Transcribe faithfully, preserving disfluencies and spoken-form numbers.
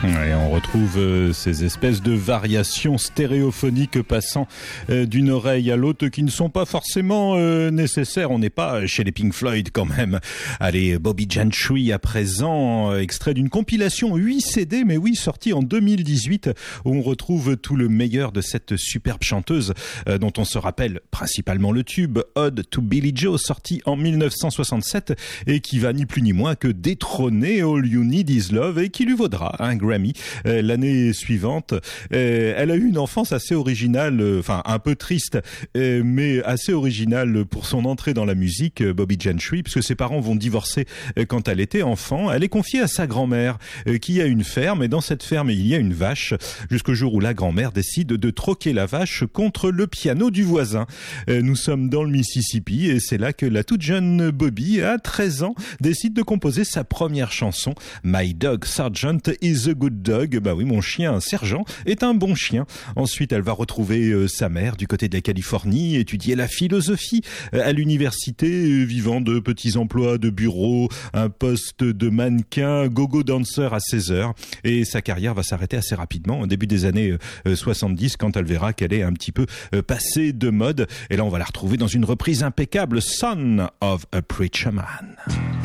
Ouais, on retrouve euh, ces espèces de variations stéréophoniques passant euh, d'une oreille à l'autre qui ne sont pas forcément euh, nécessaires. On n'est pas chez les Pink Floyd quand même. Allez, Bobby Gentry à présent, euh, extrait d'une compilation huit C D, mais oui, sorti en deux mille dix-huit, où on retrouve tout le meilleur de cette superbe chanteuse euh, dont on se rappelle principalement le tube Ode to Billie Joe, sorti en mille neuf cent soixante-sept et qui va ni plus ni moins que détrôner All You Need Is Love et qui lui vaudra un Grammy euh, l'année suivante. Euh, elle a eu une enfance assez originale, euh, enfin un peu triste, euh, mais assez originale pour son entrée dans la musique, euh, Bobby Gentry, puisque ses parents vont divorcer euh, quand elle était enfant. Elle est confiée à sa grand-mère euh, qui a une ferme, et dans cette ferme il y a une vache, jusqu'au jour où la grand-mère décide de troquer la vache contre le piano du voisin. Euh, nous sommes dans le Mississippi et c'est là que la toute jeune Bobby, à treize ans, décide de composer sa première chanson, My Dog Sergeant is a Good Dog. Bah oui, mon chien sergent est un bon chien. Ensuite, elle va retrouver euh, sa mère du côté de la Californie, étudier la philosophie euh, à l'université, euh, vivant de petits emplois de bureau, un poste de mannequin, go-go dancer à seize heures. Et sa carrière va s'arrêter assez rapidement, au début des années euh, soixante-dix, quand elle verra qu'elle est un petit peu euh, passée de mode. Et là, on va la retrouver dans une reprise impeccable, Son of a Preacher Man.